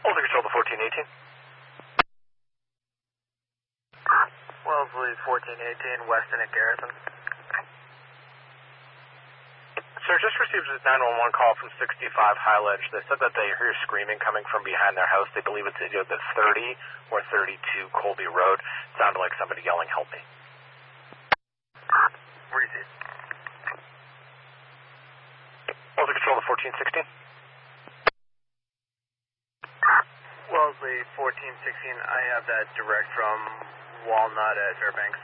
Hold control to 1418. Wellesley 1418, Weston at Garrison. Sir, just received a 911 call from 65 Highledge. They said that they hear screaming coming from behind their house. They believe it's either the 30 or 32 Colby Road. It sounded like somebody yelling, "Help me." Receive. Hold control to 1416. Wellesley 1416, I have that direct from Walnut at Fairbanks.